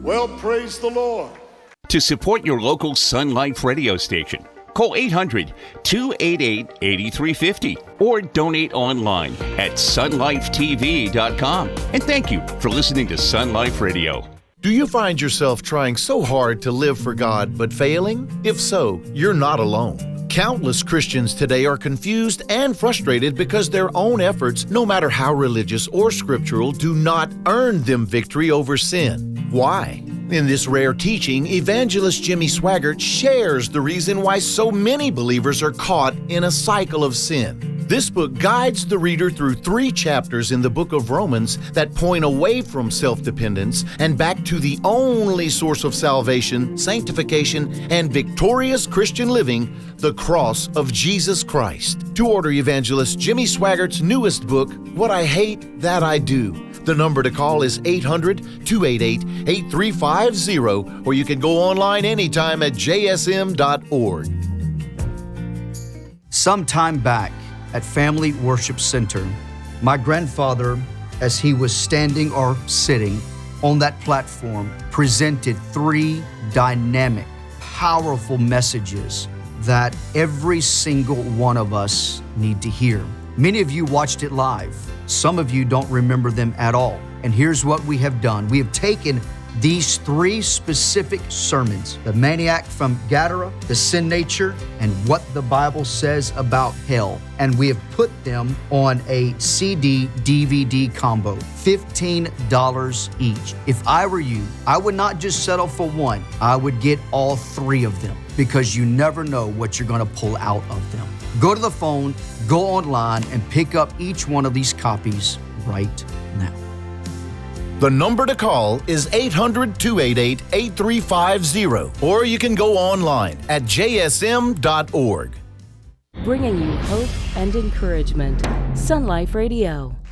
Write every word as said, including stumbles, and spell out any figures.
Well, praise the Lord. To support your local Sun Life radio station, call eight hundred, two eight eight, eight three five zero or donate online at sun life t v dot com. And thank you for listening to Sun Life Radio. Do you find yourself trying so hard to live for God but failing? If so, you're not alone. Countless Christians today are confused and frustrated because their own efforts, no matter how religious or scriptural, do not earn them victory over sin. Why? In this rare teaching, evangelist Jimmy Swaggart shares the reason why so many believers are caught in a cycle of sin. This book guides the reader through three chapters in the book of Romans that point away from self-dependence and back to the only source of salvation, sanctification, and victorious Christian living, the cross of Jesus Christ. To order evangelist Jimmy Swaggart's newest book, What I Hate, That I Do, the number to call is eight hundred, two eight eight, eight three five zero, or you can go online anytime at j s m dot org. Some time back at Family Worship Center, my grandfather, as he was standing or sitting on that platform, presented three dynamic, powerful messages that every single one of us need to hear. Many of you watched it live. Some of you don't remember them at all. And here's what we have done. We have taken these three specific sermons, the maniac from Gadara, the sin nature, and what the Bible says about hell, and we have put them on a C D D V D combo, fifteen dollars each. If I were you, I would not just settle for one. I would get all three of them, because you never know what you're going to pull out of them. Go to the phone, go online, and pick up each one of these copies right now. The number to call is eight hundred, two eight eight, eight three five zero, or you can go online at j s m dot org. Bringing you hope and encouragement. Sun Life Radio.